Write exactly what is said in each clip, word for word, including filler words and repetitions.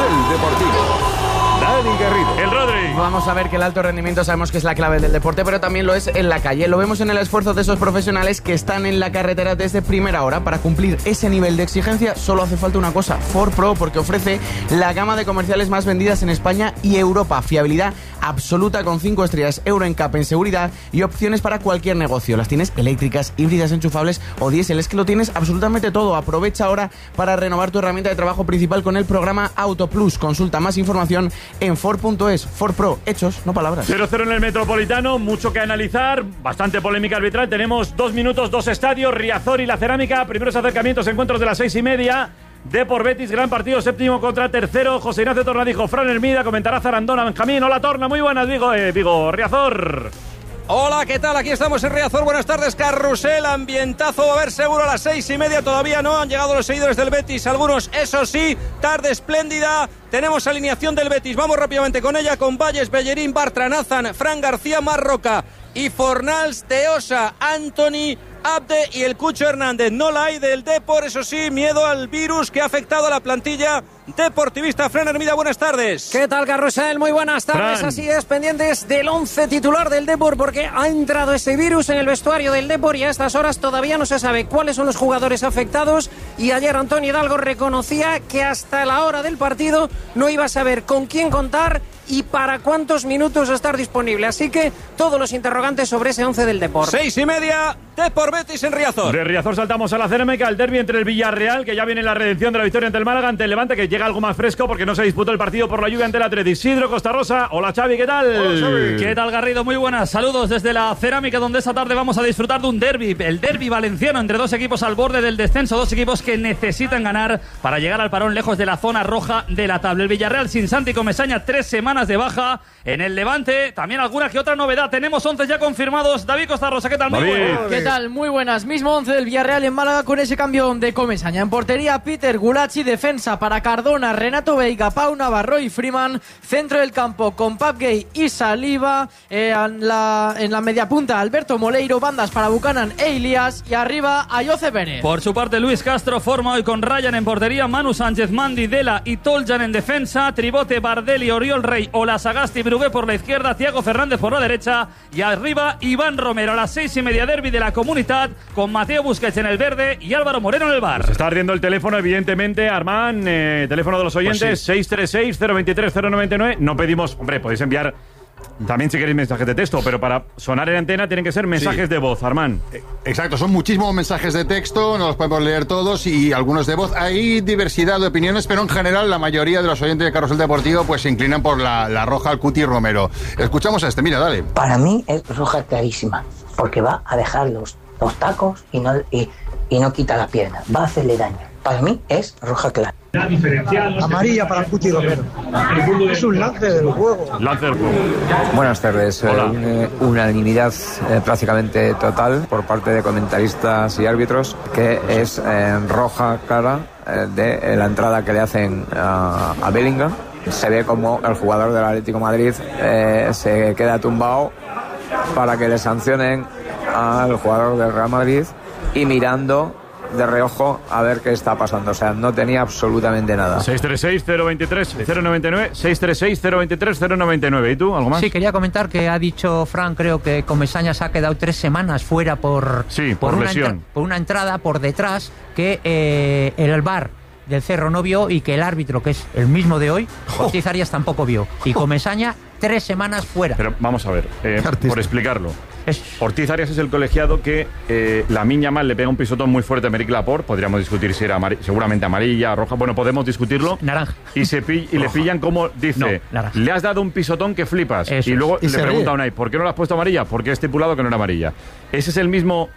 Gol Deportivo. Dani Garrido. El Rodri. Vamos a ver que el alto rendimiento sabemos que es la clave del deporte, pero también lo es en la calle. Lo vemos en el esfuerzo de esos profesionales que están en la carretera desde primera hora. Para cumplir ese nivel de exigencia solo hace falta una cosa, Ford Pro, porque ofrece la gama de comerciales más vendidas en España y Europa. Fiabilidad absoluta con cinco estrellas Euro N C A P en seguridad y opciones para cualquier negocio. Las tienes eléctricas, híbridas, enchufables o diésel. Es que lo tienes absolutamente todo. Aprovecha ahora para renovar tu herramienta de trabajo principal con el programa Auto Plus. Consulta más información en Ford punto es. Ford Pro, hechos, no palabras. cero cero en el Metropolitano, mucho que analizar, bastante polémica arbitral. Tenemos dos minutos, dos estadios, Riazor y la Cerámica. Primeros acercamientos, encuentros de las seis y media. Depor Betis, gran partido, séptimo contra tercero. José Ignacio Tornadijo, Fran Hermida, comentará Zarandona, Benjamín. Hola Torna, muy buenas, Vigo, eh, Vigo, Riazor. Hola, ¿qué tal? Aquí estamos en Riazor. Buenas tardes, carrusel, ambientazo. Va a haber seguro a las seis y media. Todavía no han llegado los seguidores del Betis. Algunos, eso sí, tarde espléndida. Tenemos alineación del Betis. Vamos rápidamente con ella, con Valles, Bellerín, Bartra, Nazan, Fran García, Marroca y Fornals, Teosa, Anthony, Abde y el Cucho Hernández. No la hay del Depor, eso sí, miedo al virus que ha afectado a la plantilla deportivista. Fran Hermida, buenas tardes. ¿Qué tal, carrusel? Muy buenas tardes. Fran. Así es, pendientes del once titular del Depor, porque ha entrado ese virus en el vestuario del Depor y a estas horas todavía no se sabe cuáles son los jugadores afectados. Y ayer Antonio Hidalgo reconocía que hasta la hora del partido no iba a saber con quién contar y para cuántos minutos estar disponible. Así que todos los interrogantes sobre ese once del Depor. Seis y media, Depor Betis en Riazor. De Riazor saltamos a la Cerámica, el derbi entre el Villarreal, que ya viene la redención de la victoria ante el Málaga, ante el Levante, que llega algo más fresco porque no se disputó el partido por la lluvia ante el Atleti. Isidro Costa Rosa. Hola Xavi, ¿qué tal? Hola Xavi. ¿Qué tal, Garrido? Muy buenas. Saludos desde la Cerámica, donde esta tarde vamos a disfrutar de un derbi, el derbi valenciano entre dos equipos al borde del descenso, dos equipos que necesitan ganar para llegar al parón lejos de la zona roja de la tabla. El Villarreal sin Santi Comesaña, tres semanas de baja. En el Levante, también alguna que otra novedad. Tenemos once ya confirmados. David Costa Rosa, ¿qué tal? Muy buenas. ¿Qué tal? Muy buenas. Mismo once del Villarreal en Málaga con ese cambio de Comesaña. En portería, Peter Gulacsi. Defensa para Cardona, Renato Veiga, Pau Navarro y Freeman. Centro del campo con Pap Gay y Saliba. Eh, en, la, en la media punta, Alberto Moleiro. Bandas para Buchanan e Ilias. Y arriba, Ayoce Pérez. Por su parte, Luis Castro forma hoy con Ryan en portería. Manu Sánchez, Mandi, Dela y Toljan en defensa. Tribote, Bardelli, Oriol Rey, Olasagasti, Brugué por la izquierda, Thiago Fernández por la derecha y arriba Iván Romero. A las seis y media, derbi de la Comunitat con Mateo Busquets en el verde y Álvaro Moreno en el bar. Se está ardiendo el teléfono, evidentemente, Armán, eh, teléfono de los oyentes, pues sí. seis tres seis, cero dos tres, cero nueve nueve. No pedimos, hombre, podéis enviar también si queréis mensajes de texto, pero para sonar en antena tienen que ser mensajes sí. de voz, Armán. Exacto, son muchísimos mensajes de texto, no los podemos leer todos y algunos de voz. Hay diversidad de opiniones, pero en general la mayoría de los oyentes de Carrusel Deportivo pues se inclinan por la, la roja al Cuti Romero. Escuchamos a este, mira, dale. Para mí es roja clarísima, porque va a dejar los, los tacos y no, y, y no quita la pierna, va a hacerle daño. Para mí es roja clara. Amarilla para el Cuti Romero. Es un lance del juego. Lance del juego. Buenas tardes. Eh, una unanimidad eh, prácticamente total por parte de comentaristas y árbitros que es eh, roja clara eh, de la entrada que le hacen a, a Bellingham. Se ve como el jugador del Atlético de Madrid eh, se queda tumbado para que le sancionen al jugador del Real Madrid y mirando de reojo a ver qué está pasando. O sea, no tenía absolutamente nada. seis tres seis, cero dos tres, cero nueve nueve, seis tres seis, cero dos tres, cero nueve nueve. ¿Y tú? ¿Algo más? Sí, quería comentar que ha dicho Fran, creo que Comesaña se ha quedado tres semanas fuera por, sí, por, por, lesión. Una, por una entrada por detrás que eh, el V A R del Cerro no vio y que el árbitro, que es el mismo de hoy, Ortiz Arias, tampoco vio. Y Comesaña, tres semanas fuera. Pero vamos a ver, eh, por explicarlo. Ortiz Arias es el colegiado que eh, la Miña Mal le pega un pisotón muy fuerte a Meric Laporte. Podríamos discutir si era amar- seguramente amarilla, roja. Bueno, podemos discutirlo. Naranja. Y, se pi- y le pillan como dice, no, le has dado un pisotón que flipas. Eso y luego es. Y le pregunta a Unai, ¿por qué no lo has puesto amarilla? Porque he estipulado que no era amarilla. Ese es el mismo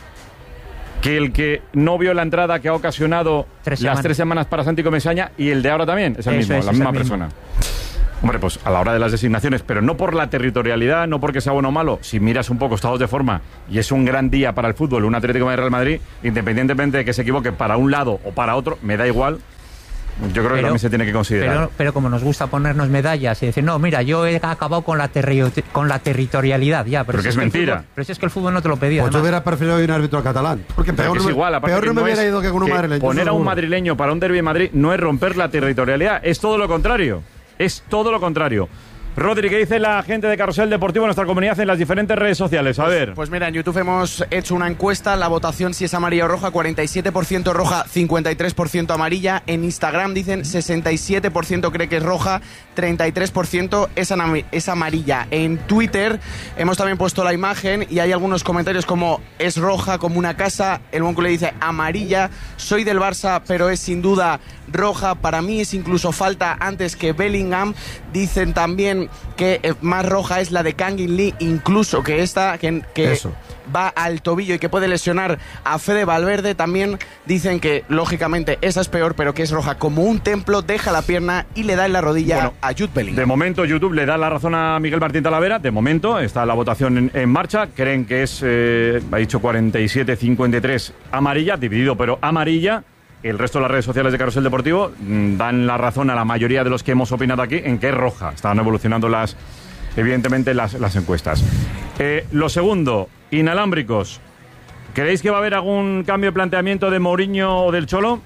que el que no vio la entrada que ha ocasionado tres las tres semanas para Santi Comesaña y el de ahora también. Es el Eso mismo, es, la misma persona. Mismo. Hombre, pues a la hora de las designaciones, pero no por la territorialidad, no porque sea bueno o malo. Si miras un poco estados de forma y es un gran día para el fútbol, un Atlético de Real Madrid, independientemente de que se equivoque para un lado o para otro, me da igual Yo creo que también se tiene que considerar. Pero, pero como nos gusta ponernos medallas y decir, no, mira, yo he acabado con la, terri con la territorialidad, ya. Pero porque si es, es mentira. Fútbol, pero si es que el fútbol no te lo pedía. Pues tú hubieras preferido un árbitro catalán. Porque peor, es no, igual, peor no me hubiera ido que con un madrileño. Poner a un madrileño para un derbi en Madrid no es romper la territorialidad, es todo lo contrario. Es todo lo contrario. Rodri, ¿qué dice la gente de Carrusel Deportivo en nuestra comunidad en las diferentes redes sociales? A ver. Pues, pues mira, en YouTube hemos hecho una encuesta, la votación si es amarilla o roja, cuarenta y siete por ciento roja, cincuenta y tres por ciento amarilla. En Instagram dicen sesenta y siete por ciento cree que es roja, treinta y tres por ciento es, es amarilla. En Twitter hemos también puesto la imagen y hay algunos comentarios como es roja como una casa, el Moncu le dice amarilla, soy del Barça pero es sin duda roja, para mí es incluso falta antes que Bellingham. Dicen también que más roja es la de Kangin Lee, incluso que esta que, que va al tobillo y que puede lesionar a Fede Valverde. También dicen que lógicamente esa es peor, pero que es roja como un templo, deja la pierna y le da en la rodilla bueno, a Jude Bellingham. De momento YouTube le da la razón a Miguel Martín Talavera, de momento está la votación en, en marcha, creen que es, eh, ha dicho cuarenta y siete cincuenta y tres amarilla, dividido pero amarilla. El resto de las redes sociales de Carrusel Deportivo mmm, dan la razón a la mayoría de los que hemos opinado aquí en que es roja. Están evolucionando las, evidentemente, las, las encuestas. Eh, lo segundo, inalámbricos. ¿Creéis que va a haber algún cambio de planteamiento de Mourinho o del Cholo?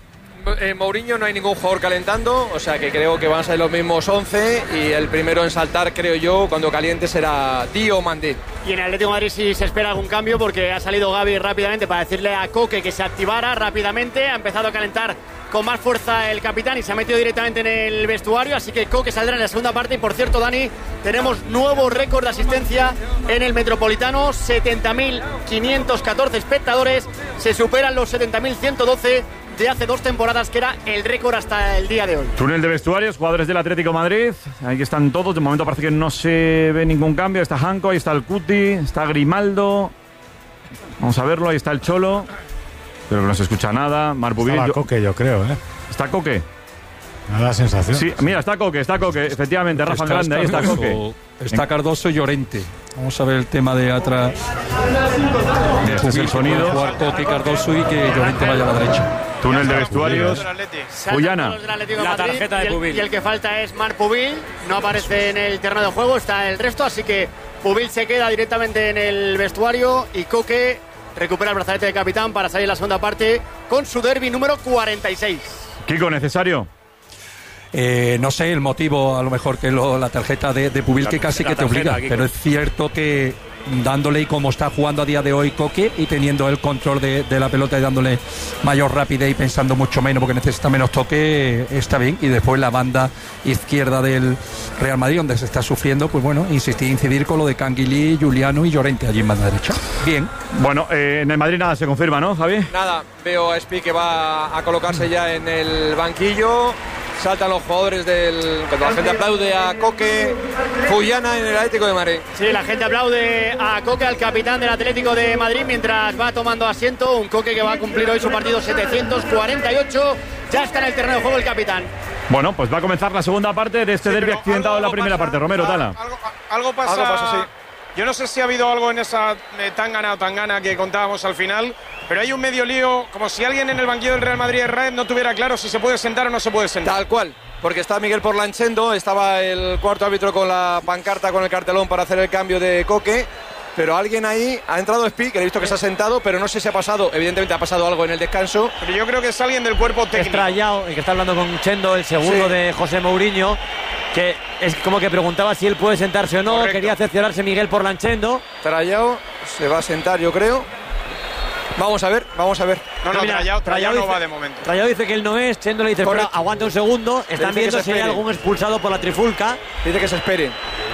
En Mourinho no hay ningún jugador calentando, o sea que creo que van a ser los mismos once y el primero en saltar, creo yo, cuando caliente será Di o Mandé. Y en Atlético de Madrid sí se espera algún cambio porque ha salido Gavi rápidamente para decirle a Koke que se activara rápidamente, ha empezado a calentar con más fuerza el capitán y se ha metido directamente en el vestuario, así que Koke saldrá en la segunda parte. Y por cierto, Dani, tenemos nuevo récord de asistencia en el Metropolitano, setenta mil quinientos catorce espectadores, se superan los setenta mil ciento doce de hace dos temporadas, que era el récord hasta el día de hoy. Túnel de vestuarios, jugadores del Atlético de Madrid, ahí están todos, de momento parece que no se ve ningún cambio, está Janko, ahí está el Cuti, está Grimaldo, vamos a verlo, ahí está el Cholo, pero que no se escucha nada, Marpubil. Está Coque, yo creo, ¿eh? ¿Está Coque? Me da la sensación. Sí, mira, está Coque, está Coque, efectivamente, Rafa está, Grande, ahí está Coque. Está Cardoso y Llorente. Vamos a ver el tema de atrás. Este es el sonido. Jugar Coque, Cardoso y que Llorente vaya a la derecha. Túnel de vestuarios. Puyana. La tarjeta de Pubil. Y el que falta es Marc Pubil. No aparece en el terreno de juego, está el resto, así que Pubil se queda directamente en el vestuario y Coque recupera el brazalete de capitán para salir en la segunda parte con su derbi número cuarenta y seis. Kiko, ¿necesario? Eh, no sé el motivo, a lo mejor que lo, la tarjeta de, de Pubil, la, que casi que te obliga, Kiko. Pero es cierto que dándole, y como está jugando a día de hoy Coque, y teniendo el control de, de la pelota y dándole mayor rapidez y pensando mucho menos porque necesita menos toque, está bien. Y después la banda izquierda del Real Madrid, donde se está sufriendo, pues bueno, insistir, incidir con lo de Canguilí, Juliano y Llorente allí en banda derecha. Bien. Bueno, eh, en el Madrid nada se confirma, ¿no, Javi? Nada, veo a Espi que va a colocarse ya en el banquillo. Saltan los jugadores del... Cuando la gente aplaude a Coque, Puyana en el Atlético de Madrid. Sí, la gente aplaude a Coque, al capitán del Atlético de Madrid, mientras va tomando asiento. Un Coque que va a cumplir hoy su partido setecientos cuarenta y ocho. Ya está en el terreno de juego el capitán. Bueno, pues va a comenzar la segunda parte de este sí, derbi accidentado en la primera pasa, parte. Romero, Tala. Algo, algo pasa... Algo pasa, sí. Yo no sé si ha habido algo en esa eh, tangana o tangana que contábamos al final, pero hay un medio lío, como si alguien en el banquillo del Real Madrid Raed no tuviera claro si se puede sentar o no se puede sentar. Tal cual, porque está Miguel Porlanchendo, estaba el cuarto árbitro con la pancarta, con el cartelón para hacer el cambio de Coque, pero alguien ahí, ha entrado Spi, que he visto que se ha sentado, pero no sé si ha pasado, evidentemente ha pasado algo en el descanso. Pero yo creo que es alguien del cuerpo técnico. Es Trayao, el que está hablando con Chendo, el segundo sí. de José Mourinho, que es como que preguntaba si él puede sentarse o no. Correcto. Quería cerciorarse Miguel Porlanchendo. Trayao se va a sentar, yo creo. Vamos a ver, vamos a ver. No, no, Trayao, Trayao no va de momento. Trayao dice que él no es, Chendo le dice, pero aguanta un segundo. Están viendo si hay algún expulsado por la trifulca. Dice que se espere.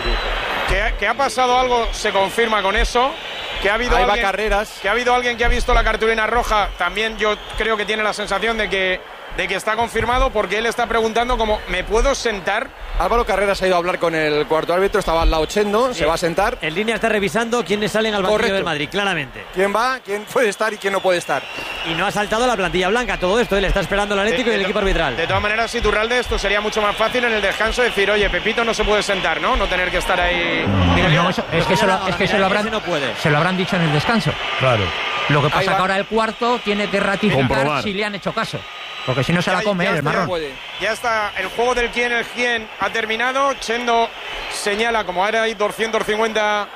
Que, que ha pasado algo, se confirma con eso. Que ha habido Ahí alguien, va Carreras. Que ha habido alguien que ha visto la cartulina roja. También yo creo que tiene la sensación de que de que está confirmado, porque él está preguntando como, ¿me puedo sentar? Álvaro Carreras ha ido a hablar con el cuarto árbitro, estaba al lado Chendo, se va a sentar. En línea está revisando quiénes salen al banquillo del Madrid, claramente. ¿Quién va? ¿Quién puede estar y quién no puede estar? Y no ha saltado la plantilla blanca, todo esto, él está esperando el Atlético de, y el equipo arbitral. De todas maneras, si Iturralde, esto sería mucho más fácil en el descanso decir, oye, Pepito no se puede sentar, ¿no? No tener que estar ahí... No, eso, es que, se lo, es que se, lo habrán, no puede. se lo habrán dicho en el descanso. Claro. Lo que pasa es que ahora el cuarto tiene que ratificar Comprobar. si le han hecho caso. Porque si no se ya, la come ya el está, marrón. Ya está, el juego del quién el quién ha terminado. Chendo señala, como ahora hay doscientos cincuenta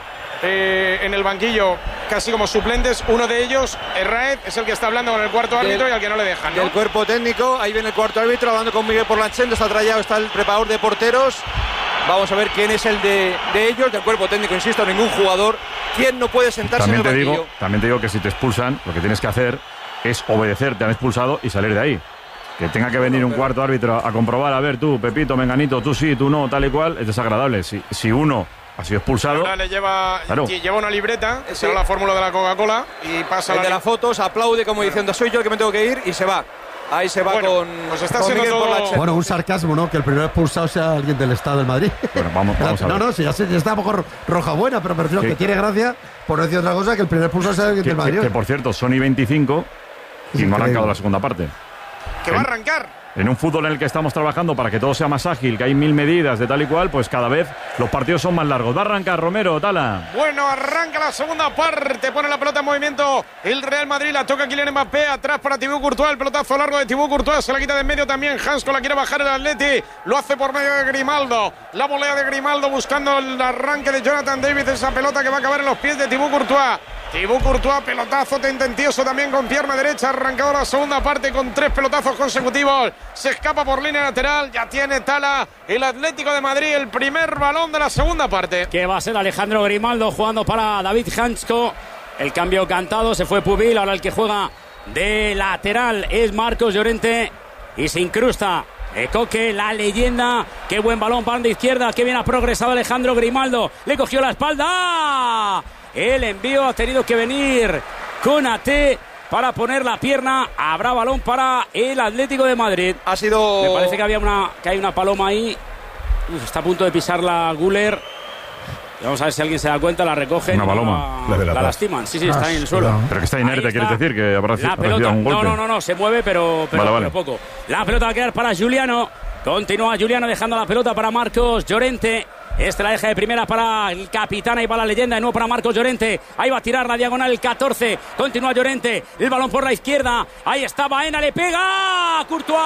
eh, en el banquillo, casi como suplentes. Uno de ellos, Herráez, es el que está hablando con el cuarto árbitro y al que no le dejan, ¿no? El cuerpo técnico, ahí viene el cuarto árbitro hablando con Miguel Porlanchendo. Está trayado, está el preparador de porteros. Vamos a ver quién es el de, de ellos, del cuerpo técnico, insisto, ningún jugador. ¿Quién no puede sentarse también en el te banquillo? digo, también te digo que si te expulsan, lo que tienes que hacer es obedecer, te han expulsado y salir de ahí. Que tenga que venir un cuarto árbitro a comprobar, a ver, tú, Pepito, Menganito, tú sí, tú no, tal y cual, es desagradable. Si, si uno ha sido expulsado... Ahora le lleva, claro. lleva una libreta, Sí. será la fórmula de la Coca-Cola y pasa El la de las fotos aplaude como diciendo, soy yo el que me tengo que ir, y se va. Ahí se va Bueno, con, pues está con siendo Miguel todo- Porlanchendo. Bueno, un sarcasmo, ¿no? Que el primer expulsado sea alguien del Estado del Madrid. Bueno, vamos, vamos a ver. No, no, sí, ya, sé, ya está a lo mejor roja buena, pero me refiero Sí. que tiene gracia, por no decir otra cosa, que el primer expulsado sea alguien Que, del que- Madrid. que, por cierto, Sony veinticinco y no ha arrancado la segunda parte. que va a arrancar. En un fútbol en el que estamos trabajando para que todo sea más ágil, que hay mil medidas de tal y cual, pues cada vez los partidos son más largos. Va a arrancar Romero, Tala. Bueno, arranca la segunda parte, pone la pelota en movimiento el Real Madrid, la toca Kylian Mbappé, atrás para Thibaut Courtois, el pelotazo largo de Thibaut Courtois, se la quita de en medio también, Hansko la quiere bajar el Atleti, lo hace por medio de Grimaldo, la volea de Grimaldo buscando el arranque de Jonathan David, esa pelota que va a acabar en los pies de Thibaut Courtois. Thibaut Courtois, pelotazo tendencioso también con pierna derecha, arrancado la segunda parte con tres pelotazos consecutivos, se escapa por línea lateral, ya tiene Tala el Atlético de Madrid, el primer balón de la segunda parte. Que va a ser Alejandro Grimaldo jugando para David Hansko. El cambio cantado, se fue Pubil, ahora el que juega de lateral es Marcos Llorente y se incrusta Coque, la leyenda. Qué buen balón, banda izquierda, qué bien ha progresado Alejandro Grimaldo, le cogió la espalda. El envío ha tenido que venir con A T para poner la pierna. Habrá balón para el Atlético de Madrid. Ha sido... Me parece que había una que hay una paloma ahí. Uf, está a punto de pisarla Guller. Vamos a ver si alguien se da cuenta, la recogen. Una paloma. La, La de la la paz. lastiman. Sí, sí, está en el suelo. Pero que está inerte, Ahí quieres está. decir que habrá La recibido pelota, un golpe. no, no, no, no, se mueve, pero, pero, Vale, vale. pero poco. La pelota va a quedar para Juliano. Continúa Juliano dejando la pelota para Marcos Llorente. Este la deja de primera para el capitán, ahí va la leyenda, de nuevo para Marcos Llorente. Ahí va a tirar la diagonal el catorce. Continúa Llorente, el balón por la izquierda. Ahí está Baena, le pega Courtois.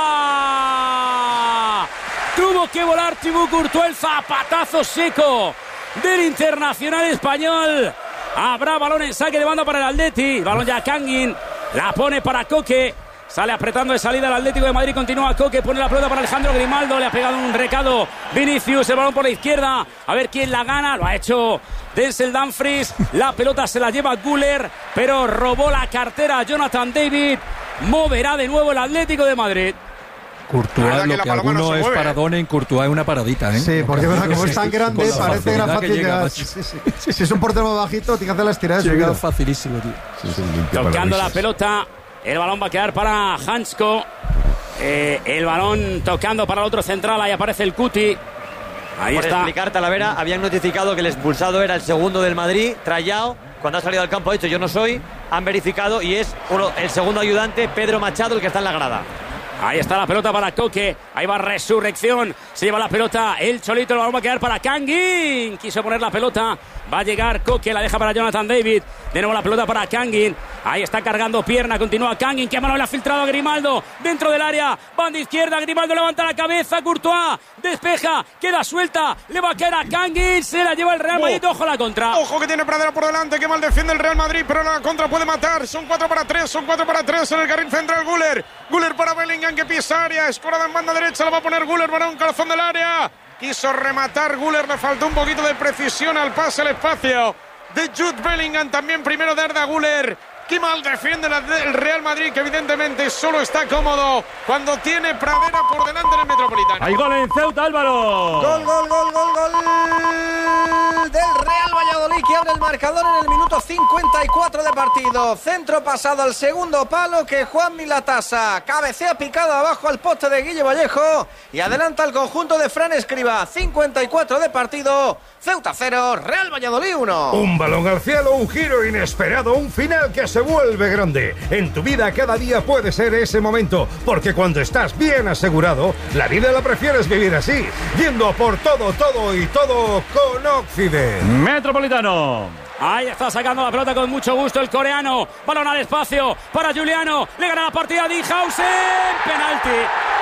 Tuvo que volar Thibaut Courtois, el zapatazo seco del internacional español. Habrá balón en saque de banda para el Atleti. Balón ya Kangin, la pone para Coque. Sale apretando de salida el Atlético de Madrid. Continúa Coque, pone la pelota para Alejandro Grimaldo. Le ha pegado un recado Vinicius, el balón por la izquierda. A ver quién la gana. Lo ha hecho Denzel Dumfries. La pelota se la lleva Guller, pero robó la cartera Jonathan David. Moverá de nuevo el Atlético de Madrid. Courtois, lo que alguno no es paradón, en Courtois es una paradita, ¿eh? Sí, porque verdad, como es tan grande, Con la parece que era facilidad fácil que llega, llegar. macho. Sí, sí, sí. Si es un portero más bajito, tiene que hacer la estirada de Sí, su vida. llega facilísimo, tío. Tocando la pelota. El balón va a quedar para Hansko. Eh, el balón tocando para el otro central. Ahí aparece el Cuti. Ahí Por está. explicar, Talavera, habían notificado que el expulsado era el segundo del Madrid, Trayao. Cuando ha salido al campo ha dicho yo no soy. Han verificado y es uno, el segundo ayudante, Pedro Machado, el que está en la grada. Ahí está la pelota para Coque. Ahí va Resurrección. Se lleva la pelota el Cholito. El balón va a quedar para Kangin. Quiso poner la pelota. Va a llegar Coque. La deja para Jonathan David. De nuevo la pelota para Kangin. Ahí está cargando pierna. Continúa Kangin. Que mano le ha filtrado a Grimaldo. Dentro del área. Banda izquierda. Grimaldo levanta la cabeza. Courtois. Despeja. Queda suelta. Le va a caer a Kangin. Se la lleva el Real Madrid. Ojo a la contra. Ojo que tiene Pradera por delante, que mal defiende el Real Madrid, pero la contra puede matar. Son cuatro para tres, son cuatro para tres en el carril central. Guller, Guller para Bellingham, que pisa área, escorada en banda derecha, la va a poner Guller para un corazón del área. Quiso rematar Guller, le faltó un poquito de precisión al pase, el espacio de Jude Bellingham, también primero de Arda Guller. Qué mal defiende el Real Madrid, que evidentemente solo está cómodo cuando tiene Pradera por delante en el Metropolitano. Hay gol en Ceuta, Álvaro. Gol, gol, gol, gol, gol del Real Valladolid, que abre el marcador en el minuto cincuenta y cuatro de partido. Centro pasado al segundo palo, que Juan Milatasa cabecea picado abajo al poste de Guille Vallejo y adelanta el conjunto de Fran Escribá. cincuenta y cuatro de partido, Ceuta cero, Real Valladolid uno. Un balón al cielo, un giro inesperado, un final que se vuelve grande. En tu vida cada día puede ser ese momento, porque cuando estás bien asegurado, la vida la prefieres vivir así, yendo por todo, todo y todo con Occident. Metropolitano. Ahí está sacando la pelota con mucho gusto el coreano. Balón al espacio para Juliano. Le gana la partida a Dijhausen. Penalti.